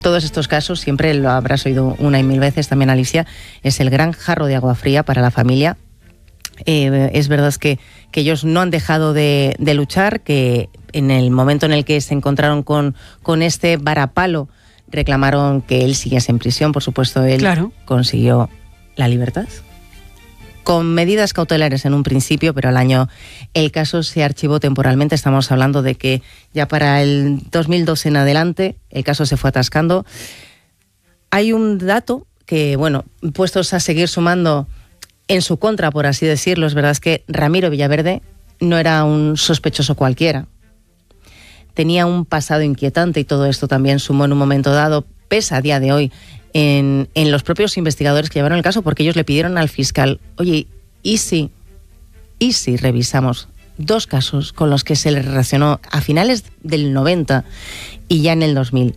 Todos estos casos, siempre lo habrás oído una y mil veces también, Alicia, es el gran jarro de agua fría para la familia. Es verdad que ellos no han dejado de luchar, que en el momento en el que se encontraron con este varapalo, reclamaron que él siguiese en prisión. Por supuesto, él consiguió la libertad, con medidas cautelares en un principio, pero al año el caso se archivó temporalmente. Estamos hablando de que ya para el 2012 en adelante el caso se fue atascando. Hay un dato que, bueno, puestos a seguir sumando en su contra, por así decirlo, es verdad que Ramiro Villaverde no era un sospechoso cualquiera. Tenía un pasado inquietante y todo esto también sumó en un momento dado, pesa a día de hoy, en los propios investigadores que llevaron el caso, porque ellos le pidieron al fiscal, oye, ¿y si revisamos 2 casos con los que se le relacionó a finales del 90 y ya en el 2000?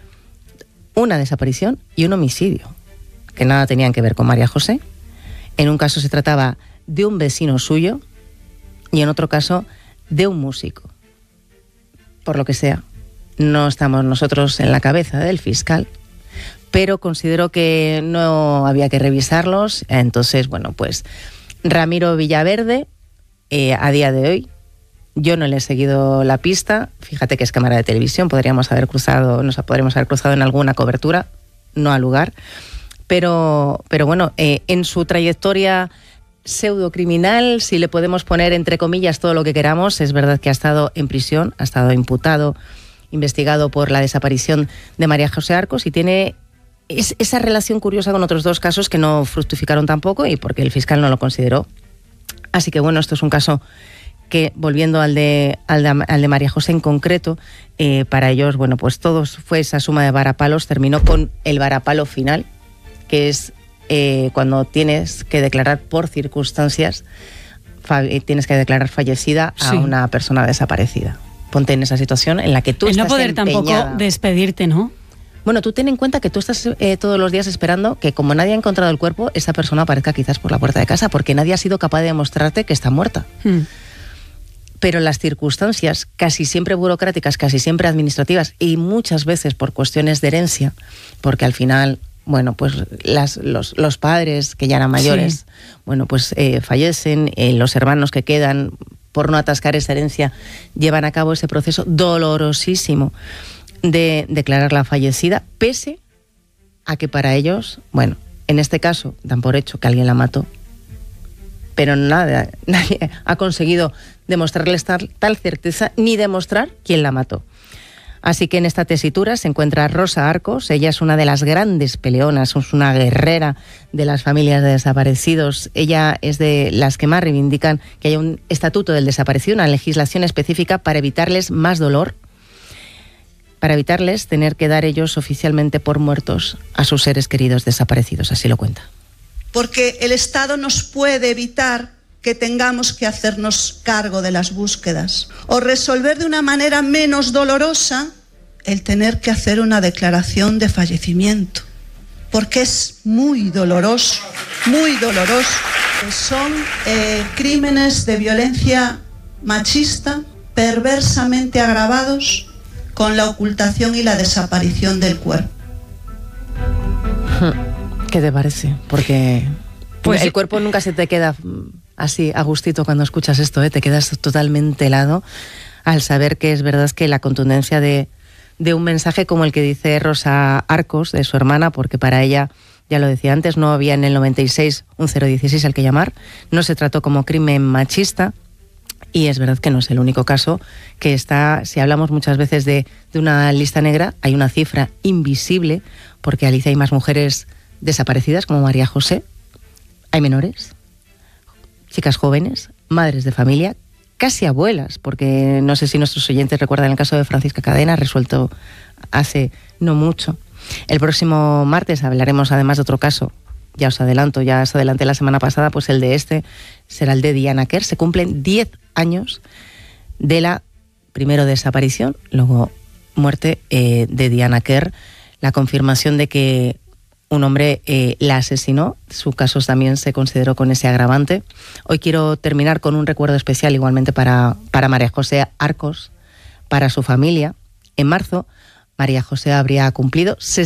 Una desaparición y un homicidio, que nada tenían que ver con María José. En un caso se trataba de un vecino suyo y en otro caso de un músico. Por lo que sea, no estamos nosotros en la cabeza del fiscal, pero considero que no había que revisarlos. Entonces, bueno, pues Ramiro Villaverde, a día de hoy, yo no le he seguido la pista. Fíjate que es cámara de televisión, nos podríamos haber cruzado en alguna cobertura, no al lugar. Pero bueno, en su trayectoria pseudocriminal, si le podemos poner entre comillas todo lo que queramos, es verdad que ha estado en prisión, ha estado imputado, investigado por la desaparición de María José Arcos y tiene esa relación curiosa con otros 2 casos que no fructificaron tampoco y porque el fiscal no lo consideró. Así que bueno, esto es un caso que, volviendo al de María José en concreto, para ellos, bueno, pues todo fue esa suma de varapalos, terminó con el varapalo final, que es cuando tienes que declarar por circunstancias, tienes que declarar fallecida a una persona desaparecida. Ponte en esa situación en la que tú estás empeñada. No poder tampoco despedirte, ¿no? Bueno, tú ten en cuenta que tú estás todos los días esperando que, como nadie ha encontrado el cuerpo, esa persona aparezca quizás por la puerta de casa, porque nadie ha sido capaz de demostrarte que está muerta. Pero las circunstancias, casi siempre burocráticas, casi siempre administrativas y muchas veces por cuestiones de herencia, porque al final, bueno, pues los padres que ya eran mayores, bueno, pues fallecen, los hermanos que quedan, por no atascar esa herencia, llevan a cabo ese proceso dolorosísimo de declararla fallecida, pese a que para ellos, bueno, en este caso dan por hecho que alguien la mató, pero nadie ha conseguido demostrarles tal certeza ni demostrar quién la mató. Así que en esta tesitura se encuentra Rosa Arcos. Ella es una de las grandes peleonas, es una guerrera de las familias de desaparecidos. Ella es de las que más reivindican que haya un estatuto del desaparecido, una legislación específica para evitarles más dolor, para evitarles tener que dar ellos oficialmente por muertos a sus seres queridos desaparecidos. Así lo cuenta. Porque el Estado nos puede evitar que tengamos que hacernos cargo de las búsquedas o resolver de una manera menos dolorosa el tener que hacer una declaración de fallecimiento, porque es muy doloroso, muy doloroso. Son crímenes de violencia machista perversamente agravados con la ocultación y la desaparición del cuerpo. ¿Qué te parece? Porque pues el cuerpo nunca se te queda así a gustito cuando escuchas esto, te quedas totalmente helado al saber que es verdad que la contundencia de un mensaje como el que dice Rosa Arcos, de su hermana, porque para ella, ya lo decía antes, no había en el 96 un 016 al que llamar, no se trató como crimen machista, y es verdad que no es el único caso que está, si hablamos muchas veces de una lista negra, hay una cifra invisible, porque Alicia, hay más mujeres desaparecidas como María José, hay menores, chicas jóvenes, madres de familia, casi abuelas, porque no sé si nuestros oyentes recuerdan el caso de Francisca Cadena, resuelto hace no mucho. El próximo martes hablaremos además de otro caso, ya os adelanté la semana pasada, pues el de este será el de Diana Quer. Se cumplen 10 años de la primero desaparición, luego muerte de Diana Quer, la confirmación de que un hombre la asesinó. Su caso también se consideró con ese agravante. Hoy quiero terminar con un recuerdo especial igualmente para María José Arcos, para su familia. En marzo María José habría cumplido